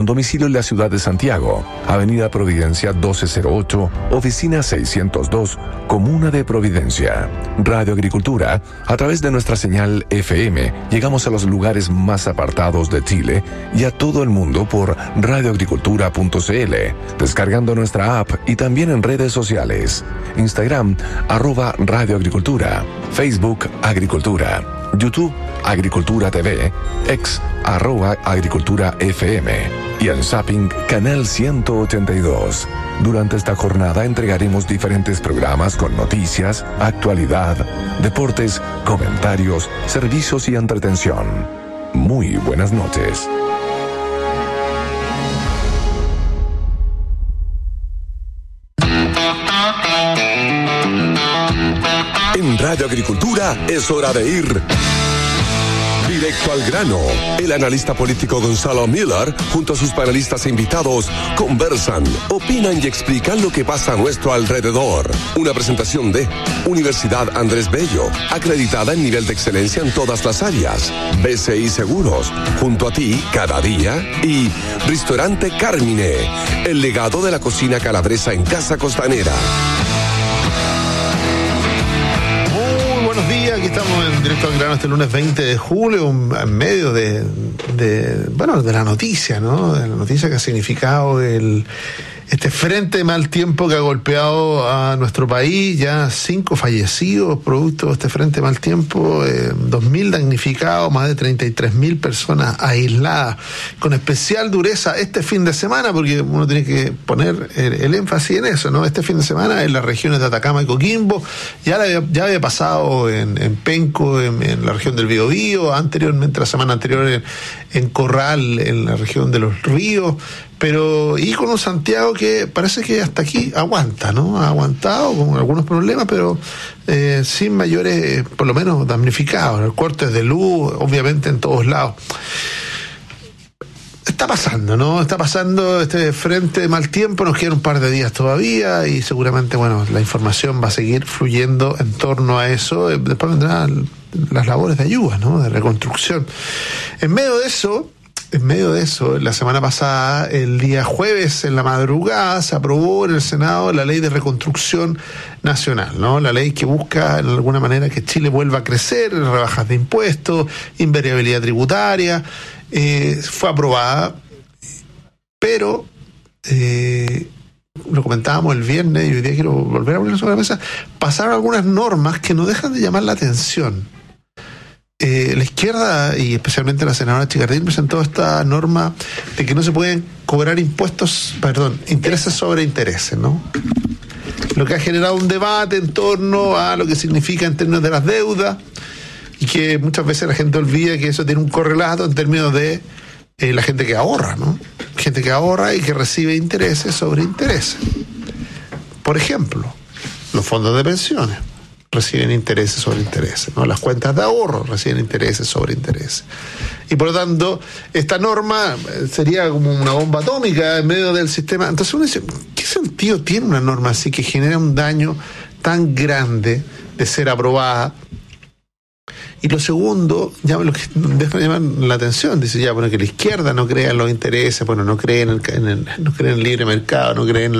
domicilio en la ciudad de Santiago, Avenida Providencia 1208, Oficina 602, Comuna de Providencia. Radio Agricultura, a través de nuestra señal FM, llegamos a los lugares más apartados de Chile y a todo el mundo por radioagricultura.cl, descargando nuestra app y también en redes sociales. Instagram, @radioagricultura, Facebook Agricultura, YouTube Agricultura TV, X @Agricultura FM y en Zapping Canal 182. Durante esta jornada entregaremos diferentes programas con noticias, actualidad, deportes, comentarios, servicios y entretención. Muy buenas noches. En Radio Agricultura es hora de ir directo al grano. El analista político Gonzalo Miller, junto a sus panelistas e invitados, conversan, opinan y explican lo que pasa a nuestro alrededor. Una presentación de Universidad Andrés Bello, acreditada en nivel de excelencia en todas las áreas. BCI Seguros, junto a ti cada día. Y Restaurante Carmine, el legado de la cocina calabresa en Casa Costanera. Aquí estamos en directo al grano este lunes 20 de julio, en medio de la noticia, ¿no? De la noticia que ha significado este frente de mal tiempo que ha golpeado a nuestro país, ya 5 fallecidos producto de este frente de mal tiempo, 2.000 damnificados, más de 33.000 personas aisladas, con especial dureza este fin de semana, porque uno tiene que poner el énfasis en eso, ¿no? Este fin de semana en las regiones de Atacama y Coquimbo, ya había pasado en Penco, en la región del Biobío, anteriormente, la semana anterior en Corral, en la región de Los Ríos, y con un Santiago que parece que hasta aquí aguanta, ¿no? Ha aguantado con algunos problemas, pero sin mayores, por lo menos, damnificados. Cortes de luz, obviamente, en todos lados. Está pasando, ¿no? Está pasando este frente de mal tiempo, nos quedan un par de días todavía y seguramente, la información va a seguir fluyendo en torno a eso. Después vendrán las labores de ayuda, ¿no? De reconstrucción. En medio de eso, la semana pasada, el día jueves en la madrugada, se aprobó en el Senado la Ley de Reconstrucción Nacional, ¿no? La ley que busca, de alguna manera, que Chile vuelva a crecer, rebajas de impuestos, invariabilidad tributaria. Fue aprobada, pero lo comentábamos el viernes y hoy día quiero volver a ponerlo sobre la mesa. Pasaron algunas normas que no dejan de llamar la atención. La izquierda y especialmente la senadora Chicardín presentó esta norma de que no se pueden cobrar intereses sobre intereses, ¿no? Lo que ha generado un debate en torno a lo que significa en términos de las deudas y que muchas veces la gente olvida que eso tiene un correlato en términos de la gente que ahorra, ¿no? Gente que ahorra y que recibe intereses sobre intereses. Por ejemplo, los fondos de pensiones reciben intereses sobre intereses, ¿no? Las cuentas de ahorro reciben intereses sobre intereses. Y por lo tanto, esta norma sería como una bomba atómica en medio del sistema. Entonces uno dice, ¿qué sentido tiene una norma así que genera un daño tan grande de ser aprobada? Y lo segundo, lo que deja de llamar la atención, dice que la izquierda no crea en los intereses, no cree en el libre mercado, no cree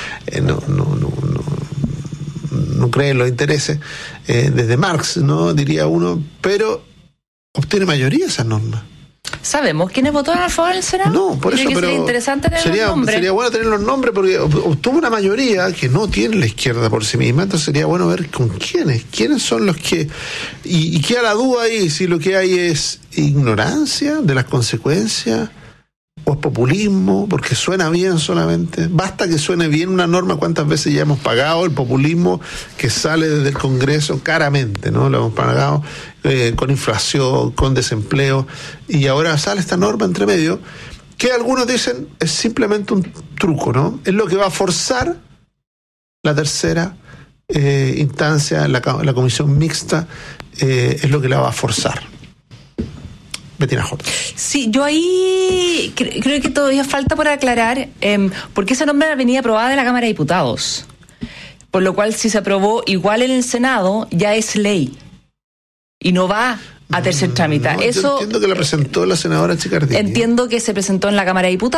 no cree en los intereses, desde Marx, ¿no? Diría uno, pero obtiene mayoría esa norma. ¿Sabemos quiénes votaron a favor del Senado? No, por eso, pero sería interesante tener los nombres. Sería bueno tener los nombres porque obtuvo una mayoría que no tiene la izquierda por sí misma, entonces sería bueno ver con quiénes son los que... Y queda la duda ahí, si lo que hay es ignorancia de las consecuencias o es populismo, porque suena bien solamente. Basta que suene bien una norma, cuántas veces ya hemos pagado el populismo que sale desde el Congreso caramente, ¿no? Lo hemos pagado con inflación, con desempleo, y ahora sale esta norma entre medio, que algunos dicen es simplemente un truco, ¿no? Es lo que va a forzar la tercera instancia, la comisión mixta, es lo que la va a forzar. Bettina J. Sí, yo ahí creo que todavía falta por aclarar porque esa norma venía aprobada de la Cámara de Diputados, por lo cual si se aprobó igual en el Senado ya es ley y no va a tercer trámite. Eso entiendo que la presentó la senadora Chicardini. Entiendo que se presentó en la Cámara de Diputados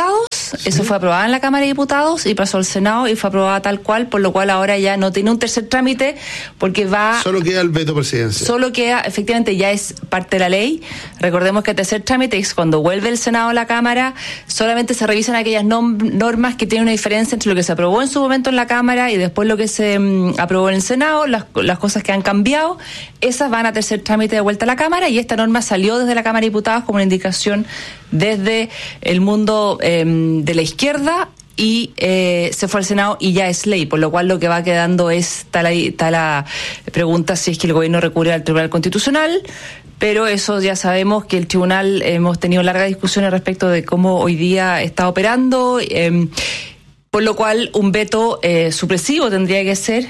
Diputados, eso fue aprobado en la Cámara de Diputados y pasó al Senado y fue aprobada tal cual, por lo cual ahora ya no tiene un tercer trámite porque va... Solo queda el veto presidencial. Solo queda, efectivamente, ya es parte de la ley. Recordemos que el tercer trámite es cuando vuelve el Senado a la Cámara, solamente se revisan aquellas normas que tienen una diferencia entre lo que se aprobó en su momento en la Cámara y después lo que se aprobó en el Senado, las cosas que han cambiado, esas van a tercer trámite de vuelta a la Cámara, y esta norma salió desde la Cámara de Diputados como una indicación desde el mundo de la izquierda y se fue al Senado y ya es ley, por lo cual lo que va quedando está la pregunta si es que el gobierno recurre al Tribunal Constitucional, pero eso ya sabemos que el tribunal, hemos tenido largas discusiones respecto de cómo hoy día está operando, por lo cual un veto supresivo tendría que ser.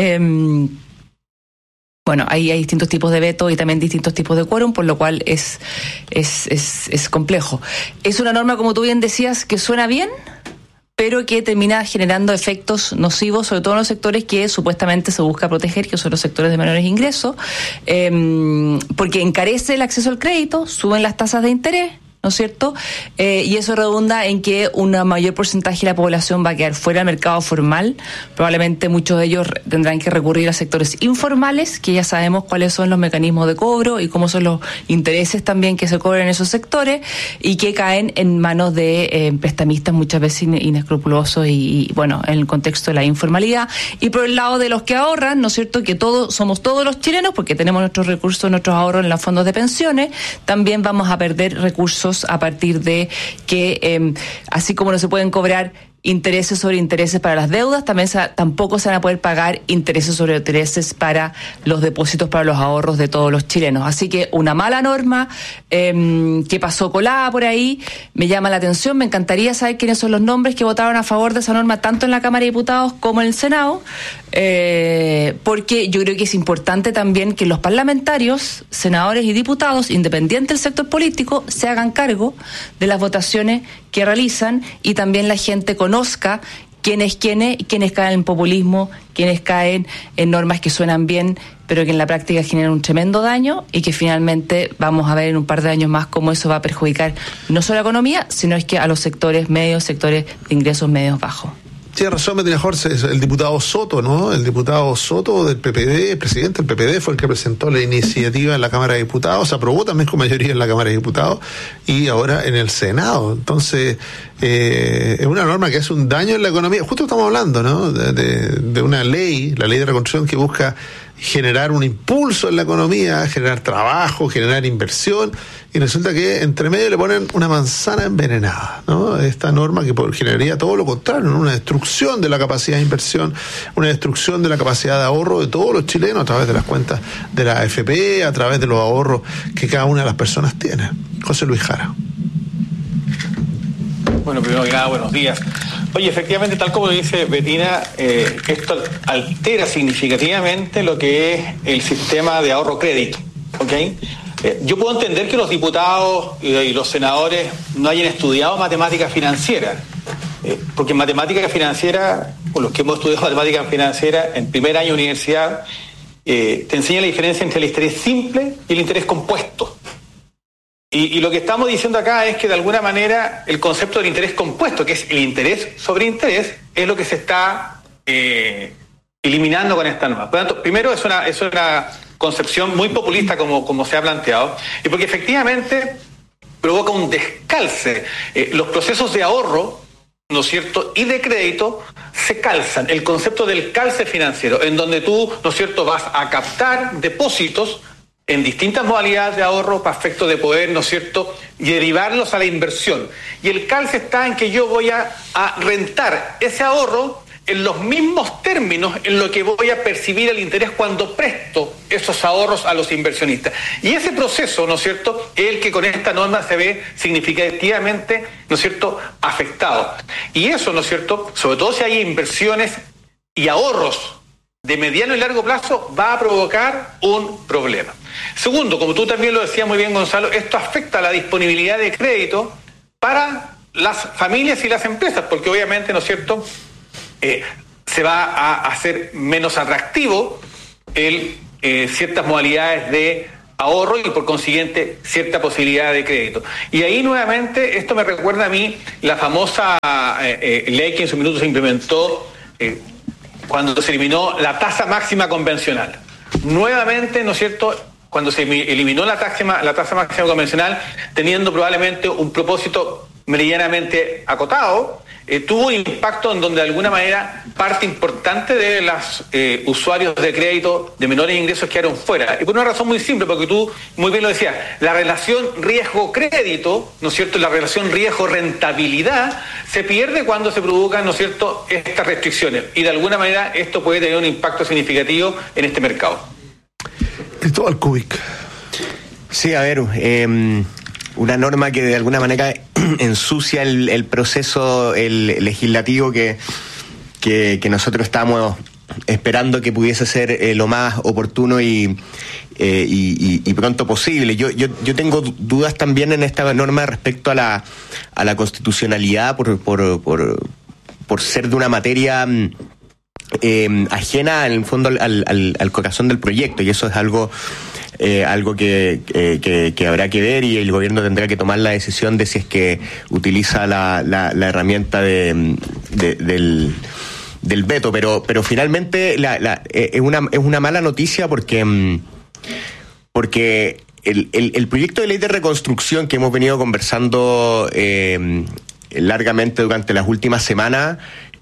Bueno, hay distintos tipos de veto y también distintos tipos de quórum, por lo cual es complejo. Es una norma, como tú bien decías, que suena bien, pero que termina generando efectos nocivos, sobre todo en los sectores que supuestamente se busca proteger, que son los sectores de menores ingresos, porque encarece el acceso al crédito, suben las tasas de interés, ¿no es cierto? Y eso redunda en que un mayor porcentaje de la población va a quedar fuera del mercado formal. Probablemente muchos de ellos tendrán que recurrir a sectores informales, que ya sabemos cuáles son los mecanismos de cobro y cómo son los intereses también que se cobran en esos sectores, y que caen en manos de prestamistas muchas veces inescrupulosos y bueno, en el contexto de la informalidad. Y por el lado de los que ahorran, ¿no es cierto?, que somos todos los chilenos, porque tenemos nuestros recursos, nuestros ahorros en los fondos de pensiones, también vamos a perder recursos a partir de que, así como no se pueden cobrar intereses sobre intereses para las deudas, tampoco se van a poder pagar intereses sobre intereses para los depósitos, para los ahorros de todos los chilenos. Así que una mala norma que pasó colada por ahí. Me llama la atención, me encantaría saber quiénes son los nombres que votaron a favor de esa norma tanto en la Cámara de Diputados como en el Senado, porque yo creo que es importante también que los parlamentarios, senadores y diputados, independientes del sector político, se hagan cargo de las votaciones que realizan, y también la gente conozca quiénes caen en populismo, quiénes caen en normas que suenan bien, pero que en la práctica generan un tremendo daño, y que finalmente vamos a ver en un par de años más cómo eso va a perjudicar no solo a la economía, sino es que a los sectores medios, sectores de ingresos medios bajos. Tiene razón, Betina Jorge, el diputado Soto, ¿no? El diputado Soto del PPD, el presidente del PPD, fue el que presentó la iniciativa en la Cámara de Diputados, se aprobó también con mayoría en la Cámara de Diputados y ahora en el Senado. Entonces, es una norma que hace un daño en la economía. Justo estamos hablando, ¿no?, de una ley, la ley de reconstrucción, que busca generar un impulso en la economía, generar trabajo, generar inversión, y resulta que entre medio le ponen una manzana envenenada, ¿no? Esta norma que generaría todo lo contrario, ¿no?, una destrucción de la capacidad de inversión, una destrucción de la capacidad de ahorro de todos los chilenos a través de las cuentas de la AFP, a través de los ahorros que cada una de las personas tiene. José Luis Jara. Bueno, primero que nada, buenos días. Oye, efectivamente, tal como lo dice Betina, esto altera significativamente lo que es el sistema de ahorro-crédito, ¿ok? Yo puedo entender que los diputados y los senadores no hayan estudiado matemática financiera, porque en matemática financiera, o los que hemos estudiado matemática financiera en primer año de universidad, te enseña la diferencia entre el interés simple y el interés compuesto. Y lo que estamos diciendo acá es que de alguna manera el concepto del interés compuesto, que es el interés sobre interés, es lo que se está eliminando con esta norma. Por lo tanto, primero es una concepción muy populista como se ha planteado, y porque efectivamente provoca un descalce. Los procesos de ahorro, ¿no es cierto?, y de crédito se calzan. El concepto del calce financiero, en donde tú, ¿no es cierto?, vas a captar depósitos en distintas modalidades de ahorro para efecto de poder, ¿no es cierto?, y derivarlos a la inversión. Y el calce está en que yo voy a rentar ese ahorro en los mismos términos en lo que voy a percibir el interés cuando presto esos ahorros a los inversionistas. Y ese proceso, ¿no es cierto?, es el que con esta norma se ve significativamente, ¿no es cierto?, afectado. Y eso, ¿no es cierto?, sobre todo si hay inversiones y ahorros de mediano y largo plazo, va a provocar un problema. Segundo, como tú también lo decías muy bien, Gonzalo, esto afecta la disponibilidad de crédito para las familias y las empresas, porque obviamente, ¿no es cierto?, se va a hacer menos atractivo ciertas modalidades de ahorro y por consiguiente cierta posibilidad de crédito. Y ahí nuevamente esto me recuerda a mí la famosa ley que en su minuto se implementó cuando se eliminó la tasa máxima convencional. Nuevamente, ¿no es cierto?, cuando se eliminó la tasa máxima convencional, teniendo probablemente un propósito meridianamente acotado, tuvo un impacto en donde de alguna manera parte importante de los usuarios de crédito de menores ingresos quedaron fuera. Y por una razón muy simple, porque tú muy bien lo decías, la relación riesgo-crédito, ¿no es cierto?, la relación riesgo-rentabilidad se pierde cuando se provocan, ¿no es cierto?, estas restricciones. Y de alguna manera esto puede tener un impacto significativo en este mercado. Cristóbal Kubik. Sí, a ver, una norma que de alguna manera ensucia el proceso legislativo que nosotros estamos esperando que pudiese ser lo más oportuno y pronto posible. Yo tengo dudas también en esta norma respecto a la constitucionalidad por ser de una materia ajena en el fondo al corazón del proyecto, y eso es algo que habrá que ver, y el gobierno tendrá que tomar la decisión de si es que utiliza la herramienta del veto, pero finalmente es una mala noticia porque el proyecto de ley de reconstrucción que hemos venido conversando largamente durante las últimas semanas,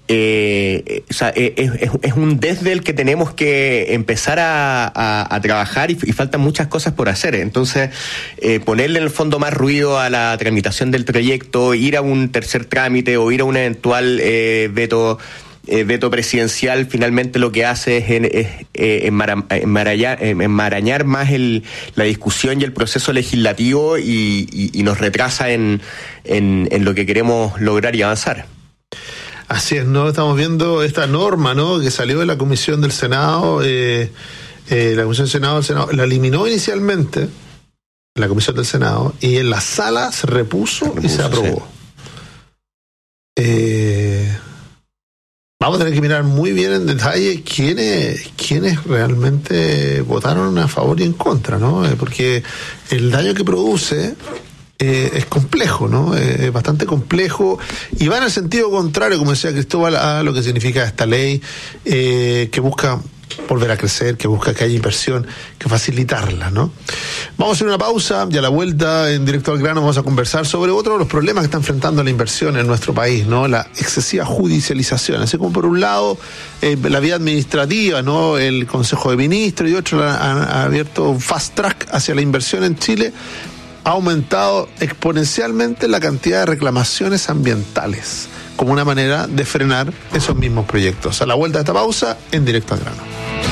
es un desde el que tenemos que empezar a trabajar, y faltan muchas cosas por hacer. Entonces, ponerle en el fondo más ruido a la tramitación del proyecto, ir a un tercer trámite o ir a un eventual veto presidencial, finalmente lo que hace es enmarañar más la discusión y el proceso legislativo, y nos retrasa en lo que queremos lograr y avanzar. Así es, ¿no? Estamos viendo esta norma, ¿no?, que salió de la Comisión del Senado. La Comisión del Senado la eliminó inicialmente, la Comisión del Senado, y en la sala se repuso y se aprobó. Sí. Vamos a tener que mirar muy bien en detalle quiénes realmente votaron a favor y en contra, ¿no? Porque el daño que produce es complejo, ¿no? Es bastante complejo, y va en el sentido contrario, como decía Cristóbal, a lo que significa esta ley, que busca volver a crecer, que busca que haya inversión, que facilitarla, ¿no? Vamos a hacer una pausa, y a la vuelta, en Directo al Grano, vamos a conversar sobre otro de los problemas que está enfrentando la inversión en nuestro país, ¿no? La excesiva judicialización. Así como por un lado la vía administrativa, ¿no?, el Consejo de Ministros y otros han abierto un fast track hacia la inversión en Chile, ha aumentado exponencialmente la cantidad de reclamaciones ambientales, como una manera de frenar esos mismos proyectos. A la vuelta de esta pausa, en Directo al Grano.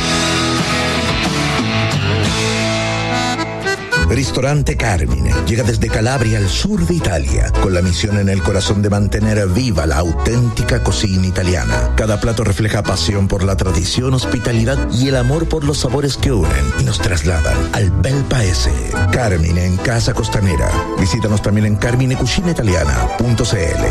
Ristorante Carmine llega desde Calabria al sur de Italia, con la misión en el corazón de mantener viva la auténtica cocina italiana. Cada plato refleja pasión por la tradición, hospitalidad y el amor por los sabores que unen y nos trasladan al bel paese. Carmine en Casa Costanera. Visítanos también en carminecucinaitaliana.cl.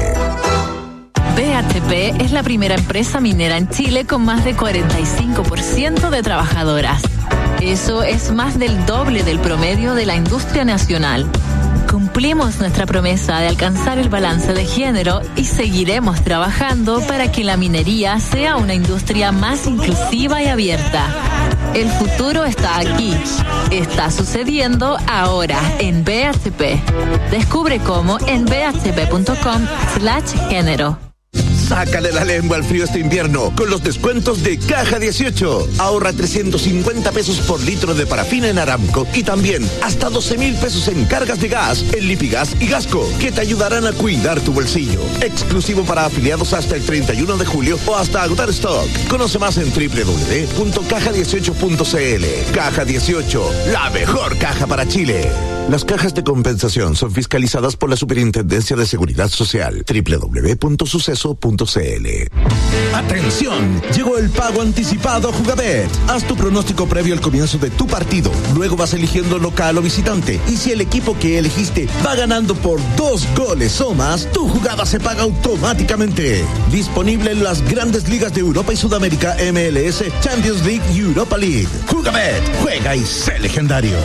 BHP es la primera empresa minera en Chile con más de 45% de trabajadoras. Eso es más del doble del promedio de la industria nacional. Cumplimos nuestra promesa de alcanzar el balance de género y seguiremos trabajando para que la minería sea una industria más inclusiva y abierta. El futuro está aquí. Está sucediendo ahora en BHP. Descubre cómo en bhp.com/género. Sácale la lengua al frío este invierno con los descuentos de Caja 18. Ahorra 350 pesos por litro de parafina en Aramco, y también hasta 12,000 pesos en cargas de gas en Lipigas y Gasco, que te ayudarán a cuidar tu bolsillo. Exclusivo para afiliados hasta el 31 de julio o hasta agotar stock. Conoce más en www.caja18.cl. Caja 18, la mejor caja para Chile. Las cajas de compensación son fiscalizadas por la Superintendencia de Seguridad Social. www.suceso.cl. ¡Atención! Llegó el pago anticipado a Jugabet. Haz tu pronóstico previo al comienzo de tu partido. Luego vas eligiendo local o visitante. Y si el equipo que elegiste va ganando por 2 goles o más, tu jugada se paga automáticamente. Disponible en las grandes ligas de Europa y Sudamérica, MLS, Champions League y Europa League. Jugabet, juega y sé legendario.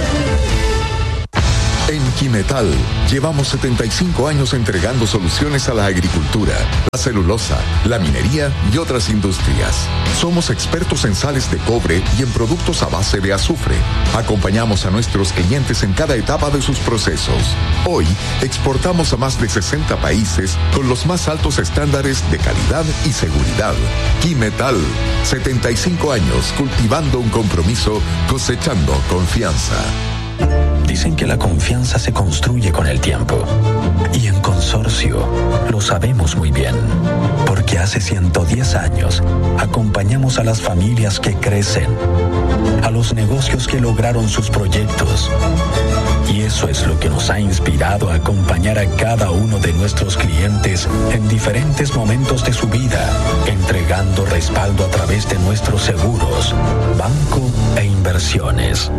En Quimetal llevamos 75 años entregando soluciones a la agricultura, la celulosa, la minería y otras industrias. Somos expertos en sales de cobre y en productos a base de azufre. Acompañamos a nuestros clientes en cada etapa de sus procesos. Hoy exportamos a más de 60 países con los más altos estándares de calidad y seguridad. Quimetal, 75 años cultivando un compromiso, cosechando confianza. Dicen que la confianza se construye con el tiempo. Y en Consorcio lo sabemos muy bien. Porque hace 110 años acompañamos a las familias que crecen, a los negocios que lograron sus proyectos. Y eso es lo que nos ha inspirado a acompañar a cada uno de nuestros clientes en diferentes momentos de su vida, entregando respaldo a través de nuestros seguros, banco e inversiones.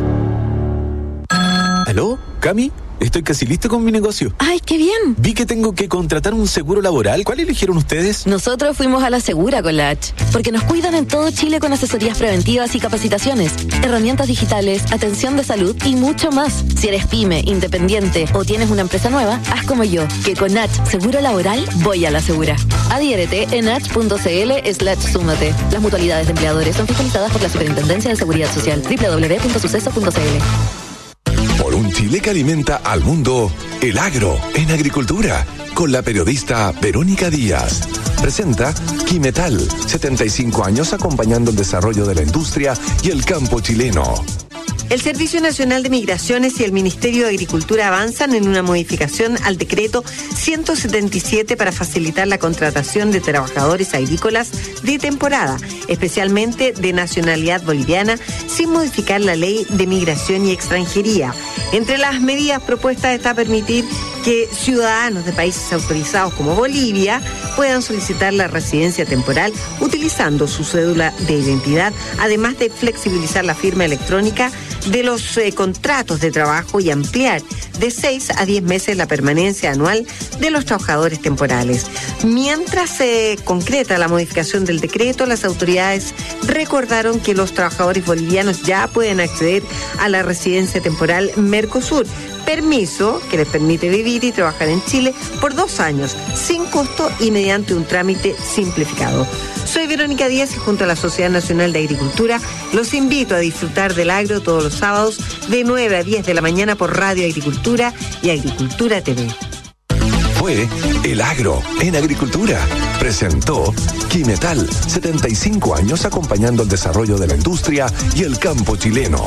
¿Aló? ¿Cami? Estoy casi listo con mi negocio. ¡Ay, qué bien! Vi que tengo que contratar un seguro laboral. ¿Cuál eligieron ustedes? Nosotros fuimos a la Segura con la H, porque nos cuidan en todo Chile con asesorías preventivas y capacitaciones, herramientas digitales, atención de salud y mucho más. Si eres pyme, independiente o tienes una empresa nueva, haz como yo, que con H Seguro Laboral voy a la Segura. Adhiérete en h.cl/súmate. Las mutualidades de empleadores son fiscalizadas por la Superintendencia de Seguridad Social. www.suceso.cl. Por un Chile que alimenta al mundo, el agro en agricultura, con la periodista Verónica Díaz. Presenta Quimetal, 75 años acompañando el desarrollo de la industria y el campo chileno. El Servicio Nacional de Migraciones y el Ministerio de Agricultura avanzan en una modificación al decreto 177 para facilitar la contratación de trabajadores agrícolas de temporada, especialmente de nacionalidad boliviana, sin modificar la ley de migración y extranjería. Entre las medidas propuestas está permitir que ciudadanos de países autorizados como Bolivia puedan solicitar la residencia temporal utilizando su cédula de identidad, además de flexibilizar la firma electrónica de los contratos de trabajo y ampliar de 6 a 10 meses la permanencia anual de los trabajadores temporales. Mientras se concreta la modificación del decreto, las autoridades recordaron que los trabajadores bolivianos ya pueden acceder a la residencia temporal Mercosur, permiso que les permite vivir y trabajar en Chile por 2 años, sin costo y mediante un trámite simplificado. Soy Verónica Díaz y junto a la Sociedad Nacional de Agricultura los invito a disfrutar del agro todos los sábados de 9 a 10 de la mañana por Radio Agricultura y Agricultura TV. Fue El Agro en Agricultura. Presentó Quimetal, 75 años acompañando el desarrollo de la industria y el campo chileno.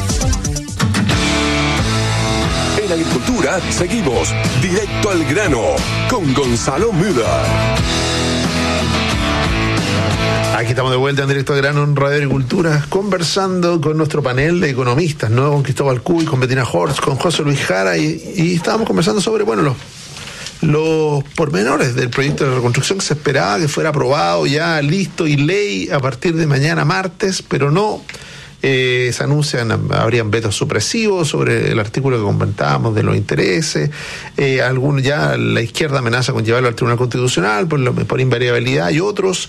En Agricultura seguimos directo al grano con Gonzalo Müller. Aquí estamos de vuelta en Directo al Grano en Radio Agricultura, conversando con nuestro panel de economistas, ¿no? Con Cristóbal Cuy, con Bettina Horst, con José Luis Jara, y estábamos conversando sobre, bueno, los pormenores del proyecto de reconstrucción que se esperaba que fuera aprobado ya, listo y ley a partir de mañana martes, pero no. Se anuncian, habrían vetos supresivos sobre el artículo que comentábamos de los intereses, algunos ya la izquierda amenaza con llevarlo al Tribunal Constitucional por invariabilidad y otros.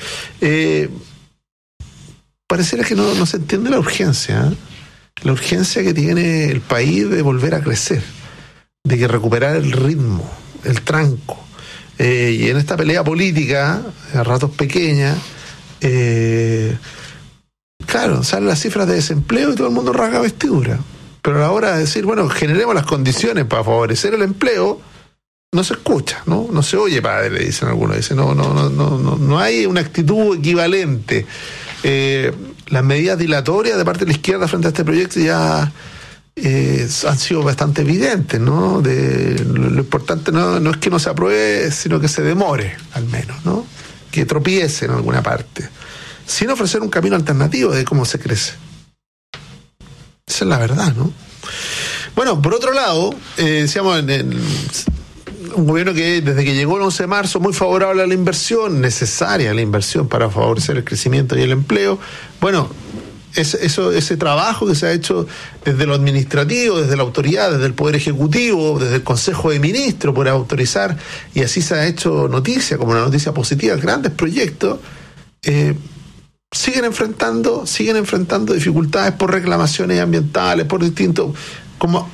Pareciera que no se entiende la urgencia que tiene el país de volver a crecer, de que recuperar el ritmo, el tranco, y en esta pelea política, a ratos pequeña, claro, salen las cifras de desempleo y todo el mundo rasga vestidura. Pero a la hora de decir, bueno, generemos las condiciones para favorecer el empleo, no se escucha, ¿no? No se oye, padre, dicen algunos. Dicen, no hay una actitud equivalente. Las medidas dilatorias de parte de la izquierda frente a este proyecto ya han sido bastante evidentes, ¿no? Lo importante no es que no se apruebe, sino que se demore, al menos, ¿no? Que tropiece en alguna parte, sin ofrecer un camino alternativo de cómo se crece. Esa es la verdad, ¿no? Bueno, por otro lado, decíamos, un gobierno que desde que llegó el 11 de marzo muy favorable a la inversión, necesaria la inversión para favorecer el crecimiento y el empleo. Bueno, ese trabajo que se ha hecho desde lo administrativo, desde la autoridad, desde el Poder Ejecutivo, desde el Consejo de Ministros por autorizar, y así se ha hecho noticia, como una noticia positiva, grandes proyectos, siguen enfrentando dificultades por reclamaciones ambientales, por distintos, como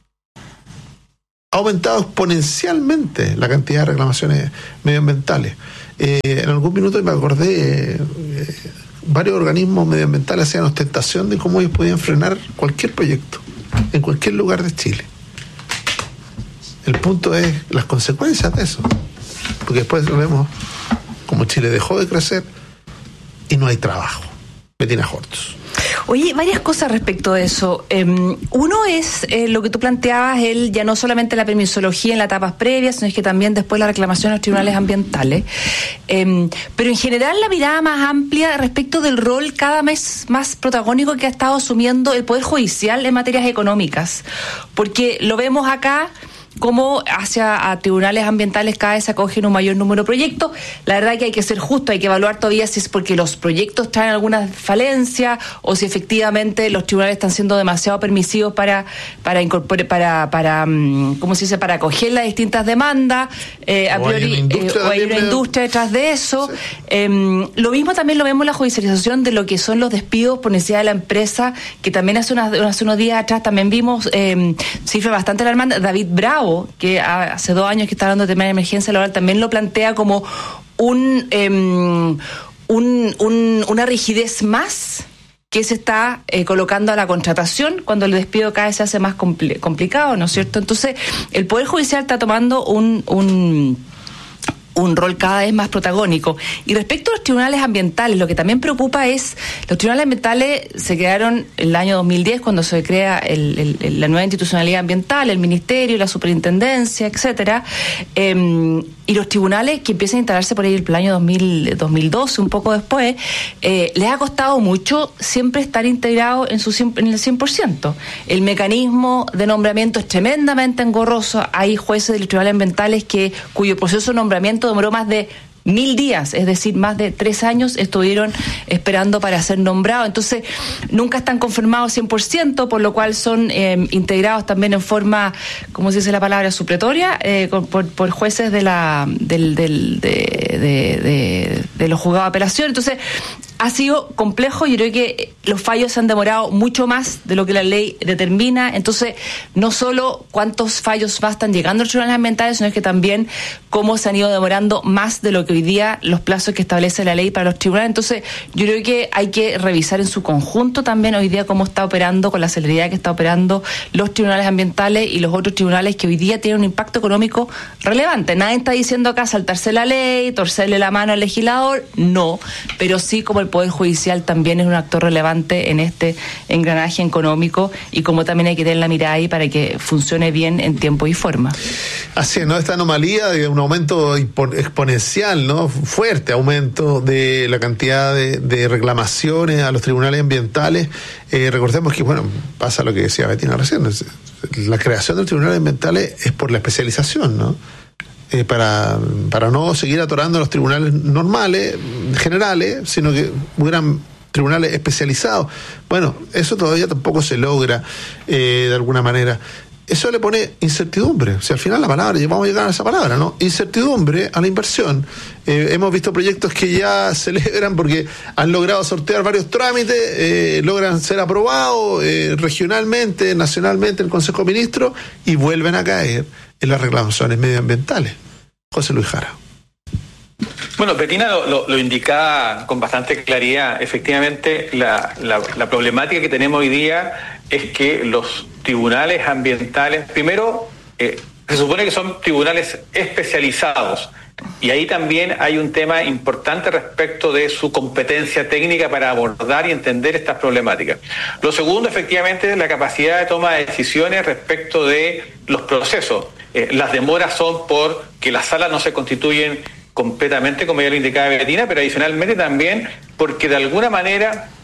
ha aumentado exponencialmente la cantidad de reclamaciones medioambientales. En algún minuto me acordé, varios organismos medioambientales hacían ostentación de cómo ellos podían frenar cualquier proyecto en cualquier lugar de Chile. El punto es las consecuencias de eso, porque después vemos como Chile dejó de crecer y no hay trabajo. Bettina Hortos. Oye, varias cosas respecto de eso. Uno es lo que tú planteabas, ya no solamente la permisología en las etapas previas, sino es que también después la reclamación a los tribunales ambientales. Pero en general la mirada más amplia respecto del rol cada vez más protagónico que ha estado asumiendo el Poder Judicial en materias económicas. Porque lo vemos acá, como hacia tribunales ambientales cada vez se acogen un mayor número de proyectos. La verdad que hay que ser justo, hay que evaluar todavía si es porque los proyectos traen alguna falencia o si efectivamente los tribunales están siendo demasiado permisivos para ¿cómo se dice?, para acoger las distintas demandas, a priori, o hay una industria detrás de eso. Sí. Lo mismo también lo vemos en la judicialización de lo que son los despidos por necesidad de la empresa, que también hace unos días atrás también vimos cifras bastante alarmantes. David Bravo, que hace 2 años que está hablando de tema de emergencia laboral, también lo plantea como una rigidez más que se está colocando a la contratación cuando el despido cada vez se hace más complicado, ¿no es cierto? Entonces, el Poder Judicial está tomando un rol cada vez más protagónico. Y respecto a los tribunales ambientales, lo que también preocupa es, los tribunales ambientales se crearon en el año 2010 cuando se crea la nueva institucionalidad ambiental, el ministerio, la superintendencia, etcétera, y los tribunales que empiezan a instalarse por ahí el año 2012, un poco después, les ha costado mucho siempre estar integrados en el 100%. El mecanismo de nombramiento es tremendamente engorroso. Hay jueces de los tribunales ambientales cuyo proceso de nombramiento demoró más de 1000 días, es decir, más de 3 años estuvieron esperando para ser nombrados. Entonces, nunca están confirmados 100%, por lo cual son integrados también en forma, ¿cómo se dice la palabra?, supletoria, por jueces de los juzgados de apelación. Entonces, ha sido complejo. Yo creo que los fallos se han demorado mucho más de lo que la ley determina. Entonces, no solo cuántos fallos más están llegando a los tribunales ambientales, sino que también cómo se han ido demorando más de lo que hoy día los plazos que establece la ley para los tribunales. Entonces, yo creo que hay que revisar en su conjunto también hoy día cómo está operando, con la celeridad que está operando los tribunales ambientales y los otros tribunales que hoy día tienen un impacto económico relevante. Nadie está diciendo acá saltarse la ley, torcerle la mano al legislador, no, pero sí como el Poder Judicial también es un actor relevante en este engranaje económico, y como también hay que tener la mirada ahí para que funcione bien en tiempo y forma. Así es, ¿no? Esta anomalía de un aumento exponencial, ¿no? Fuerte aumento de la cantidad de reclamaciones a los tribunales ambientales. Recordemos que, bueno, pasa lo que decía Bettina recién, la creación de los tribunales ambientales es por la especialización, ¿no? Para no seguir atorando a los tribunales normales, generales, sino que hubieran tribunales especializados. Bueno, eso todavía tampoco se logra de alguna manera. Eso le pone incertidumbre. O sea, al final la palabra, vamos a llegar a esa palabra, ¿no? Incertidumbre a la inversión. Hemos visto proyectos que ya celebran porque han logrado sortear varios trámites, logran ser aprobados regionalmente, nacionalmente, en el Consejo de Ministros, y vuelven a caer en las reclamaciones medioambientales. José Luis Jara. Bueno, Bettina lo indicaba con bastante claridad. Efectivamente, la problemática que tenemos hoy día es que los tribunales ambientales, primero, se supone que son tribunales especializados, y ahí también hay un tema importante respecto de su competencia técnica para abordar y entender estas problemáticas. Lo segundo, efectivamente, es la capacidad de toma de decisiones respecto de los procesos. Las demoras son porque las salas no se constituyen completamente, como ya lo indicaba Bettina, pero adicionalmente también porque de alguna manera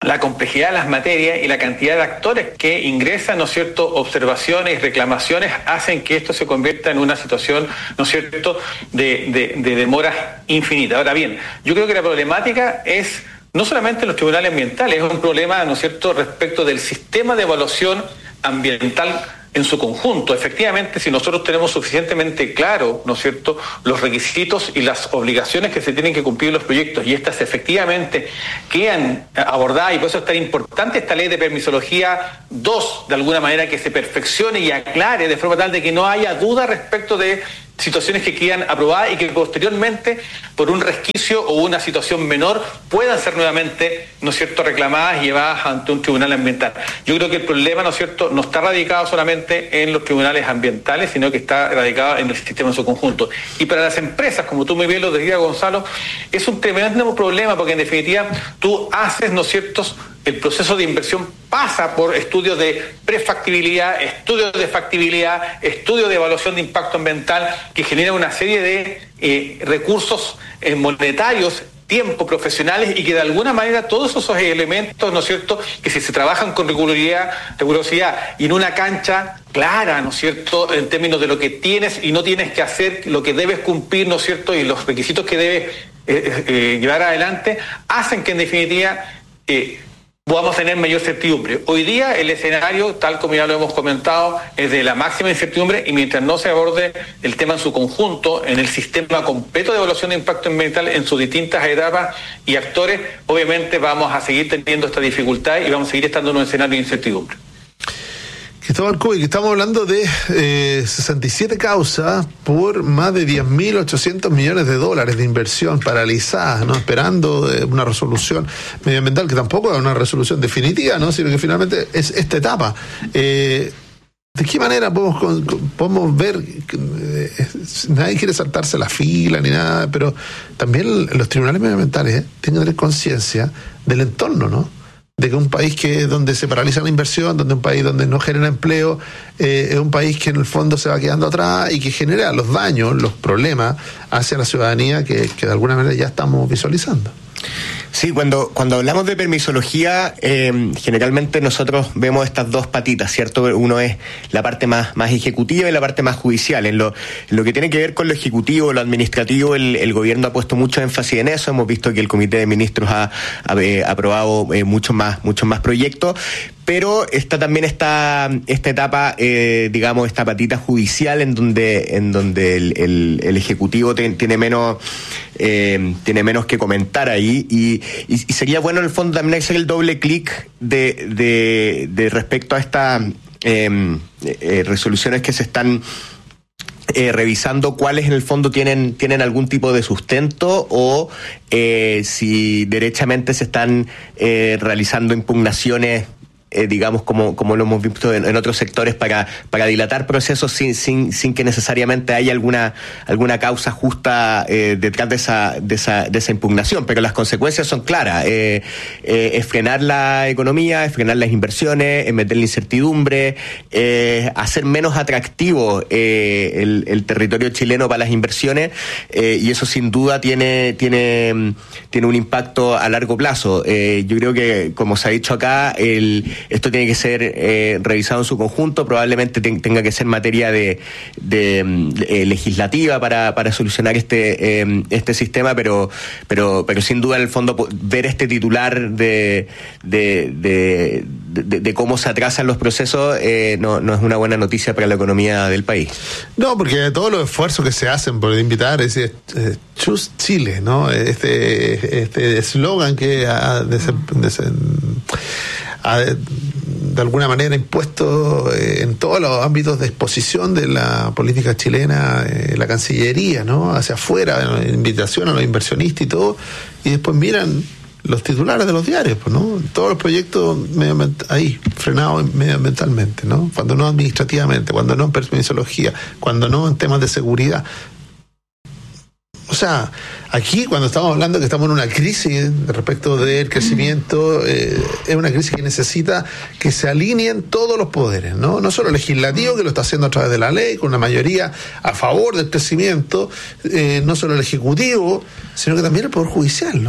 la complejidad de las materias y la cantidad de actores que ingresan, ¿no es cierto?, observaciones y reclamaciones hacen que esto se convierta en una situación, ¿no es cierto?, de demoras infinitas. Ahora bien, yo creo que la problemática es no solamente en los tribunales ambientales, es un problema, ¿no es cierto?, respecto del sistema de evaluación ambiental en su conjunto. Efectivamente, si nosotros tenemos suficientemente claro, ¿no es cierto?, los requisitos y las obligaciones que se tienen que cumplir en los proyectos, y estas efectivamente quedan abordadas, y por eso es tan importante esta ley de permisología 2, de alguna manera que se perfeccione y aclare de forma tal de que no haya duda respecto de situaciones que quedan aprobadas y que posteriormente, por un resquicio o una situación menor, puedan ser nuevamente, ¿no es cierto?, reclamadas y llevadas ante un tribunal ambiental. Yo creo que el problema, ¿no es cierto?, no está radicado solamente en los tribunales ambientales, sino que está radicado en el sistema en su conjunto. Y para las empresas, como tú muy bien lo decías, Gonzalo, es un tremendo problema, porque en definitiva tú haces, ¿no es cierto?, el proceso de inversión pasa por estudios de prefactibilidad, estudios de factibilidad, estudios de evaluación de impacto ambiental, que generan una serie de recursos monetarios, tiempo, profesionales, y que de alguna manera todos esos elementos, ¿no es cierto?, que si se trabajan con rigurosidad y en una cancha clara, ¿no es cierto?, en términos de lo que tienes y no tienes que hacer, lo que debes cumplir, ¿no es cierto?, y los requisitos que debes llevar adelante, hacen que en definitiva podamos tener mayor certidumbre. Hoy día el escenario, tal como ya lo hemos comentado, es de la máxima incertidumbre, y mientras no se aborde el tema en su conjunto, en el sistema completo de evaluación de impacto ambiental en sus distintas etapas y actores, obviamente vamos a seguir teniendo esta dificultad y vamos a seguir estando en un escenario de incertidumbre. Cristóbal Cuy, que estamos hablando de 67 causas por más de 10.800 millones de dólares de inversión paralizadas, ¿no?, esperando una resolución medioambiental, que tampoco es una resolución definitiva, ¿no?, sino que finalmente es esta etapa. ¿De qué manera podemos ver? Nadie quiere saltarse la fila ni nada, pero también los tribunales medioambientales tienen que tener conciencia del entorno, ¿no?, de que un país donde se paraliza la inversión, donde un país donde no genera empleo, es un país que en el fondo se va quedando atrás y que genera los daños, los problemas hacia la ciudadanía que de alguna manera ya estamos visualizando. Sí, cuando hablamos de permisología, generalmente nosotros vemos estas dos patitas, ¿cierto? Uno es la parte más ejecutiva y la parte más judicial. En lo que tiene que ver con lo ejecutivo, lo administrativo, el gobierno ha puesto mucho énfasis en eso. Hemos visto que el Comité de Ministros ha aprobado muchos más proyectos. Pero está también esta etapa, digamos, esta patita judicial en donde el Ejecutivo tiene menos que comentar ahí, y sería bueno en el fondo también hacer el doble clic de respecto a estas resoluciones que se están revisando, cuáles en el fondo tienen algún tipo de sustento, o si derechamente se están realizando impugnaciones, digamos, como lo hemos visto en otros sectores, para dilatar procesos sin que necesariamente haya alguna causa justa detrás de esa impugnación. Pero las consecuencias son claras. Es frenar la economía, es frenar las inversiones, es meter la incertidumbre, hacer menos atractivo el territorio chileno para las inversiones, y eso sin duda tiene un impacto a largo plazo. Yo creo que, como se ha dicho acá, esto tiene que ser revisado en su conjunto. Probablemente tenga que ser materia de legislativa para solucionar este sistema, pero sin duda, en el fondo, ver este titular de cómo se atrasan los procesos no es una buena noticia para la economía del país. No, porque todos los esfuerzos que se hacen por invitar, es decir, Choose Chile, ¿no? Este eslogan que de alguna manera impuesto en todos los ámbitos de exposición de la política chilena, la Cancillería, ¿no?, hacia afuera, invitación a los inversionistas y todo, y después miran los titulares de los diarios, pues, ¿no? Todos los proyectos ahí, frenados medioambientalmente, ¿no? Cuando no administrativamente, cuando no en permisología, cuando no en temas de seguridad. O sea, aquí cuando estamos hablando que estamos en una crisis respecto del crecimiento, es una crisis que necesita que se alineen todos los poderes, ¿no? No solo el legislativo, que lo está haciendo a través de la ley, con una mayoría a favor del crecimiento, no solo el ejecutivo, sino que también el Poder Judicial, ¿no?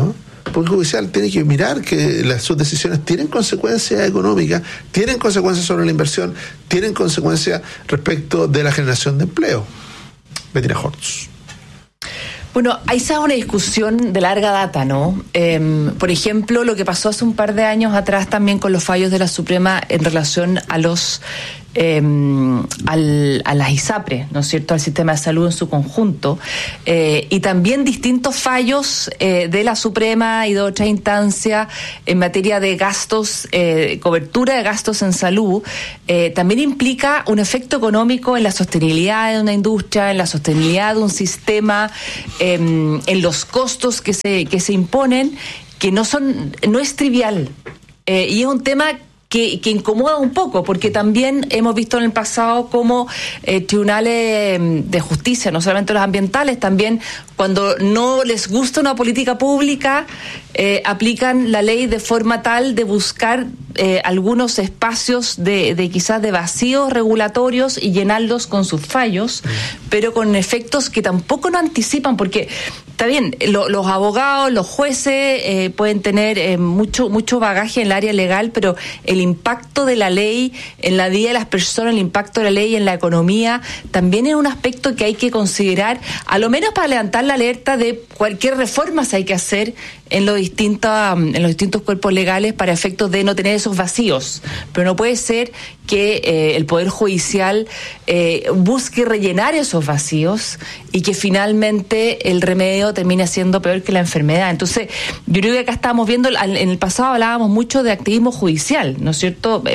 Poder Judicial tiene que mirar que sus decisiones tienen consecuencias económicas, tienen consecuencias sobre la inversión, tienen consecuencias respecto de la generación de empleo. Bettina Hortz. Bueno, ahí se da una discusión de larga data, ¿no? Por ejemplo, lo que pasó hace un par de años atrás también con los fallos de la Suprema en relación a los a las ISAPRE, ¿no es cierto?, al sistema de salud en su conjunto, y también distintos fallos de la Suprema y de otra instancia en materia de gastos, cobertura de gastos en salud, también implica un efecto económico en la sostenibilidad de una industria, en la sostenibilidad de un sistema, en los costos que se imponen, que no es trivial, y es un tema que incomoda un poco, porque también hemos visto en el pasado cómo tribunales de justicia, no solamente los ambientales, también cuando no les gusta una política pública, aplican la ley de forma tal de buscar algunos espacios de quizás de vacíos regulatorios y llenarlos con sus fallos, pero con efectos que tampoco no anticipan, porque está bien, los abogados, los jueces pueden tener mucho bagaje en el área legal, pero el impacto de la ley en la vida de las personas, el impacto de la ley en la economía, también es un aspecto que hay que considerar, a lo menos para levantar la alerta de cualquier reforma que hay que hacer en los distintos cuerpos legales para efectos de no tener esos vacíos. Pero no puede ser que el Poder Judicial busque rellenar esos vacíos y que finalmente el remedio termine siendo peor que la enfermedad. Entonces, yo creo que acá estábamos viendo, en el pasado hablábamos mucho de activismo judicial, ¿no es cierto?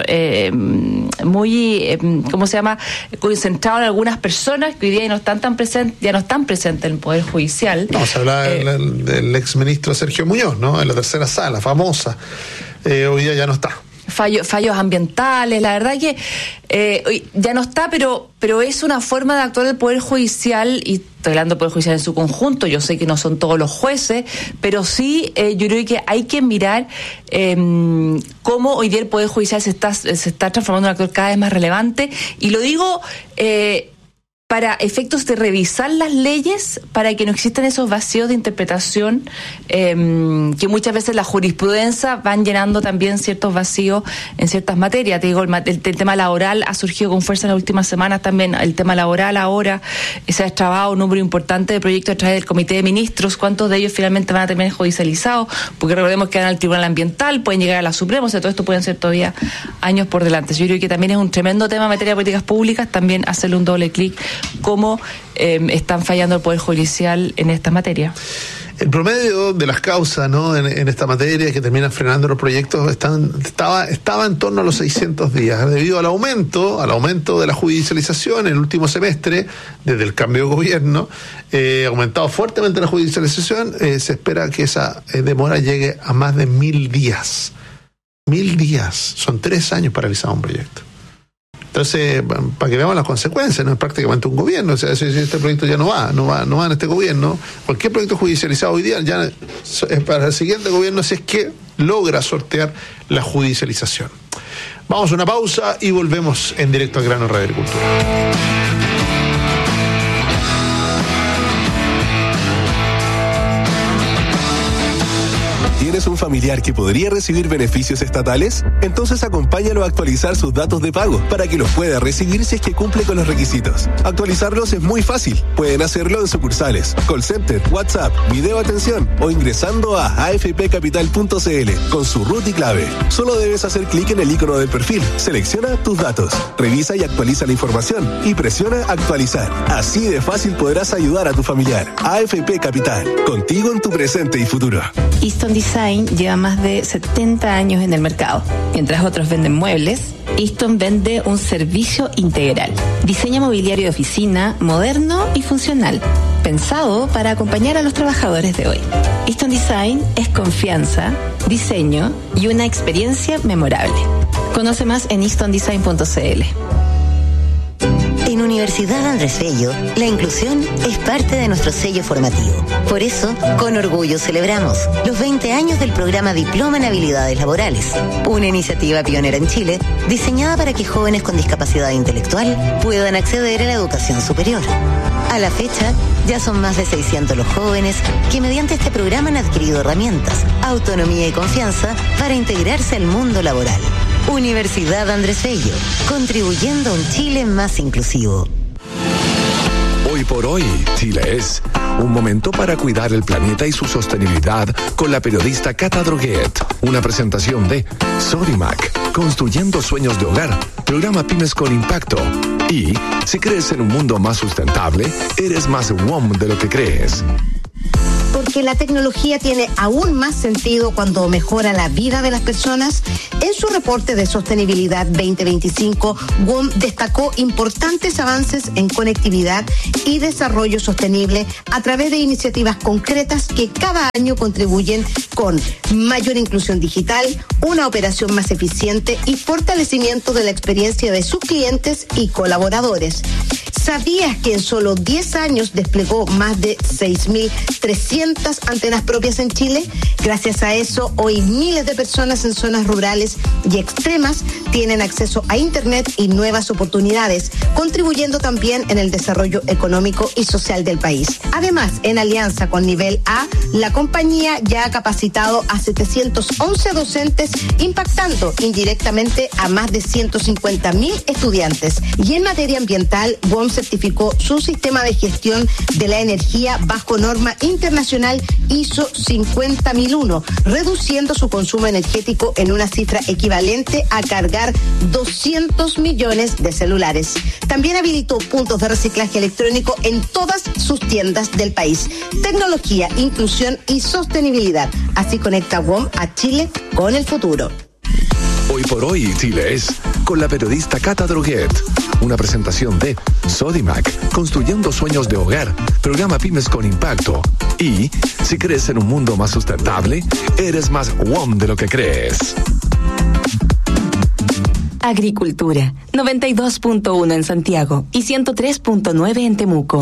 Muy, ¿cómo se llama?, concentrado en algunas personas que hoy día ya no están presentes en el Poder Judicial. No, se habla del exministro Sergio Muñoz, ¿no?, en la tercera sala, famosa. Hoy día ya no está. Fallos ambientales, la verdad que ya no está, pero es una forma de actuar del Poder Judicial, y estoy hablando del Poder Judicial en su conjunto. Yo sé que no son todos los jueces, pero sí yo creo que hay que mirar cómo hoy día el Poder Judicial se está transformando en un actor cada vez más relevante, y lo digo para efectos de revisar las leyes, para que no existan esos vacíos de interpretación que muchas veces la jurisprudencia van llenando también ciertos vacíos en ciertas materias. Te digo, el tema laboral ha surgido con fuerza en las últimas semanas también. El tema laboral ahora se ha destrabado un número importante de proyectos a través del Comité de Ministros. ¿Cuántos de ellos finalmente van a terminar judicializados? Porque recordemos que van al Tribunal Ambiental, pueden llegar a la Suprema, o sea, todo esto pueden ser todavía años por delante. Yo creo que también es un tremendo tema en materia de políticas públicas, también hacerle un doble clic cómo están fallando el Poder Judicial en esta materia. El promedio de las causas, ¿no?, en esta materia que terminan frenando los proyectos estaba en torno a los 600 días. Debido al aumento de la judicialización en el último semestre, desde el cambio de gobierno, ha aumentado fuertemente la judicialización. Se espera que esa demora llegue a más de 1.000 días. 1.000 días. Son 3 años paralizado un proyecto. Entonces, para que veamos las consecuencias, no es prácticamente un gobierno. O sea, si este proyecto ya no va en este gobierno, cualquier proyecto judicializado hoy día ya es para el siguiente gobierno, si es que logra sortear la judicialización. Vamos a una pausa y volvemos en directo al grano Radio Agricultura. ¿Tienes un familiar que podría recibir beneficios estatales? Entonces acompáñalo a actualizar sus datos de pago para que los pueda recibir si es que cumple con los requisitos. Actualizarlos es muy fácil. Pueden hacerlo en sucursales, call center, WhatsApp, video atención o ingresando a afpcapital.cl con su RUT y clave. Solo debes hacer clic en el icono del perfil, selecciona tus datos, revisa y actualiza la información y presiona actualizar. Así de fácil podrás ayudar a tu familiar. AFP Capital, contigo en tu presente y futuro. Easton Design lleva más de 70 años en el mercado. Mientras otros venden muebles, Easton vende un servicio integral. Diseño mobiliario de oficina, moderno y funcional, pensado para acompañar a los trabajadores de hoy. Easton Design es confianza, diseño y una experiencia memorable. Conoce más en eastondesign.cl. En Universidad Andrés Bello, la inclusión es parte de nuestro sello formativo. Por eso, con orgullo celebramos los 20 años del programa Diploma en Habilidades Laborales, una iniciativa pionera en Chile diseñada para que jóvenes con discapacidad intelectual puedan acceder a la educación superior. A la fecha, ya son más de 600 los jóvenes que mediante este programa han adquirido herramientas, autonomía y confianza para integrarse al mundo laboral. Universidad Andrés Bello, contribuyendo a un Chile más inclusivo. Hoy por hoy, Chile es un momento para cuidar el planeta y su sostenibilidad con la periodista Cata Droguet. Una presentación de Sodimac, construyendo sueños de hogar, programa Pymes con Impacto. Y si crees en un mundo más sustentable, eres más WOM de lo que crees. Porque la tecnología tiene aún más sentido cuando mejora la vida de las personas. En su reporte de sostenibilidad 2025, WOM destacó importantes avances en conectividad y desarrollo sostenible a través de iniciativas concretas que cada año contribuyen con mayor inclusión digital, una operación más eficiente y fortalecimiento de la experiencia de sus clientes y colaboradores. ¿Sabías que en solo 10 años desplegó más de 6.300 antenas propias en Chile? Gracias a eso, hoy miles de personas en zonas rurales y extremas tienen acceso a Internet y nuevas oportunidades, contribuyendo también en el desarrollo económico y social del país. Además, en alianza con Nivel A, la compañía ya ha capacitado a 711 docentes, impactando indirectamente a más de 150.000 estudiantes. Y en materia ambiental, WOM certificó su sistema de gestión de la energía bajo norma internacional ISO 50001, reduciendo su consumo energético en una cifra equivalente a cargar 200 millones de celulares. También habilitó puntos de reciclaje electrónico en todas sus tiendas del país. Tecnología, inclusión y sostenibilidad. Así conecta WOM a Chile con el futuro. Hoy por hoy, Chile es con la periodista Cata Droguet. Una presentación de Sodimac, construyendo sueños de hogar, programa Pymes con Impacto. Y si crees en un mundo más sustentable, eres más WOM de lo que crees. Agricultura, 92.1 en Santiago y 103.9 en Temuco.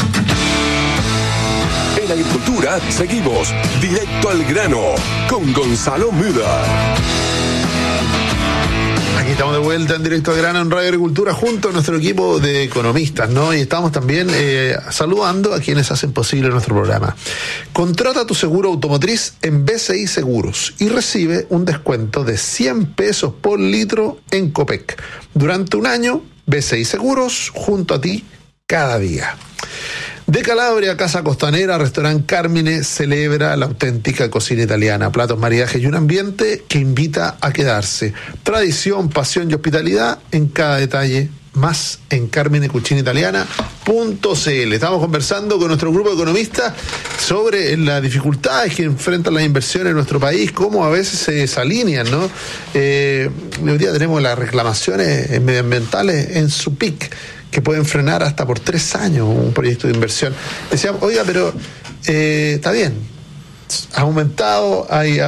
En Agricultura seguimos directo al grano con Gonzalo Müller. Aquí estamos de vuelta en Directo al Grano en Radio Agricultura junto a nuestro equipo de economistas, ¿no? Y estamos también saludando a quienes hacen posible nuestro programa. Contrata tu seguro automotriz en BCI Seguros y recibe un descuento de 100 pesos por litro en Copec. Durante un año, BCI Seguros junto a ti cada día. De Calabria, Casa Costanera, Restaurante Carmine celebra la auténtica cocina italiana, platos, maridajes y un ambiente que invita a quedarse. Tradición, pasión y hospitalidad en cada detalle, más en carminecucinaitaliana.cl. Estamos conversando con nuestro grupo de economistas sobre las dificultades que enfrentan las inversiones en nuestro país, cómo a veces se desalinean, ¿no? Hoy día tenemos las reclamaciones medioambientales en su pic, que pueden frenar hasta por 3 años un proyecto de inversión. Decíamos, oiga, pero está bien, hay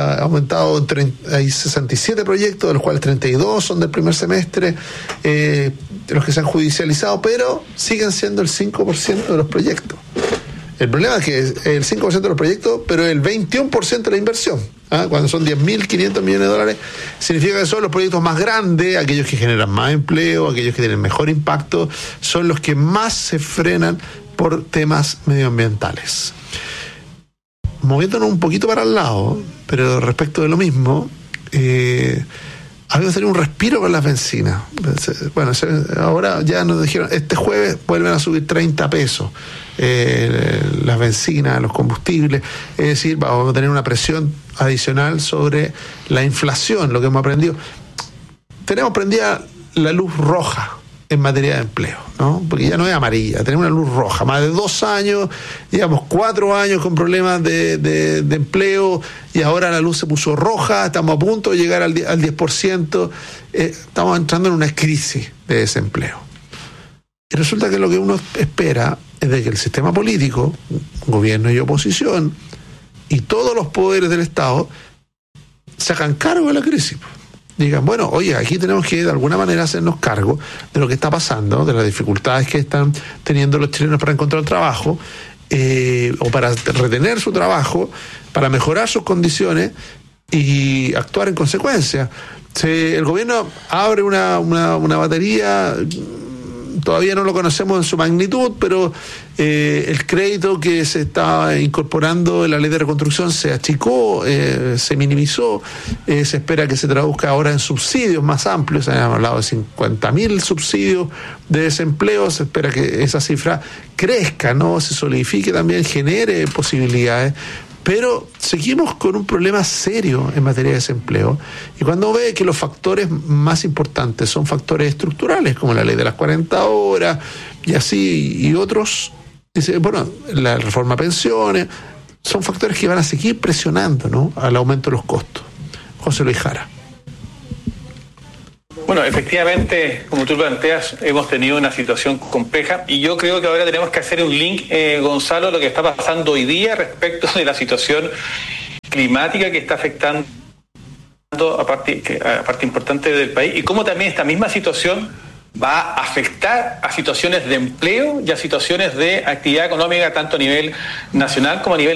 67 proyectos, de los cuales 32 son del primer semestre, los que se han judicializado, pero siguen siendo el 5% de los proyectos. El problema es que el 5% de los proyectos, pero el 21% de la inversión. Cuando son 10.500 millones de dólares, significa que son los proyectos más grandes, aquellos que generan más empleo, aquellos que tienen mejor impacto, son los que más se frenan por temas medioambientales. Moviéndonos un poquito para el lado, pero respecto de lo mismo, habíamos tenido un respiro con las bencinas. Bueno, ahora ya nos dijeron, este jueves vuelven a subir 30 pesos las bencinas, los combustibles, es decir, vamos a tener una presión adicional sobre la inflación, lo que hemos aprendido. Tenemos prendida la luz roja en materia de empleo, ¿no? Porque ya no es amarilla, tenemos una luz roja, más de 2 años, digamos 4 años con problemas de empleo, y ahora la luz se puso roja, estamos a punto de llegar al 10%, estamos entrando en una crisis de desempleo. Y resulta que lo que uno espera es de que el sistema político, gobierno y oposición, y todos los poderes del Estado se hagan cargo de la crisis. Digan, bueno, oye, aquí tenemos que de alguna manera hacernos cargo de lo que está pasando, de las dificultades que están teniendo los chilenos para encontrar trabajo, o para retener su trabajo, para mejorar sus condiciones y actuar en consecuencia. El gobierno abre una batería todavía no lo conocemos en su magnitud, pero el crédito que se está incorporando en la ley de reconstrucción se achicó, se minimizó, se espera que se traduzca ahora en subsidios más amplios, se han hablado de 50.000 subsidios de desempleo, se espera que esa cifra crezca, ¿no? Se solidifique también, genere posibilidades. Pero seguimos con un problema serio en materia de desempleo, y cuando ve que los factores más importantes son factores estructurales, como la ley de las 40 horas y así, y otros, dice, bueno, la reforma a pensiones, son factores que van a seguir presionando, ¿no?, al aumento de los costos. José Luis Jara. Bueno, efectivamente, como tú planteas, hemos tenido una situación compleja y yo creo que ahora tenemos que hacer un link, Gonzalo, a lo que está pasando hoy día respecto de la situación climática que está afectando a parte importante del país, y cómo también esta misma situación va a afectar a situaciones de empleo y a situaciones de actividad económica tanto a nivel nacional como a nivel